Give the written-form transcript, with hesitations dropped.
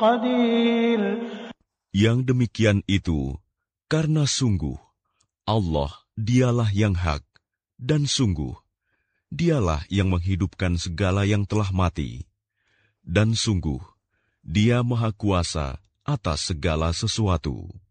قدير. Yang demikian itu, karena sungguh, Allah dialah yang hak, dan sungguh, dialah yang menghidupkan segala yang telah mati. Dan sungguh, Dia Maha Kuasa atas segala sesuatu.